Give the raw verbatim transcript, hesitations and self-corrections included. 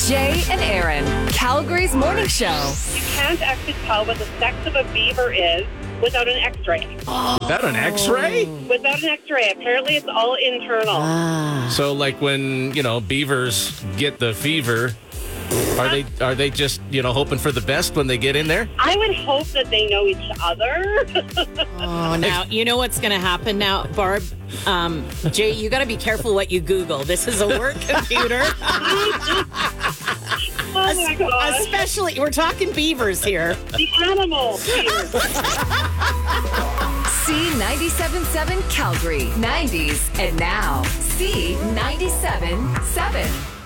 Jay and Aaron, Calgary's morning show. You can't actually tell what the sex of a beaver is without an x-ray. Without an x-ray? Without an x-ray. Apparently it's all internal. So like when, you know, beavers get the fever, are they are they just, you know, hoping for the best when they get in there? I would hope that they know each other. Oh, now, you know what's going to happen now, Barb? Um, Jay, you got to be careful what you Google. This is a work computer. Oh my gosh. Especially, we're talking beavers here. The animal beaver. C ninety-seven point seven Calgary, nineties, and now C ninety-seven point seven.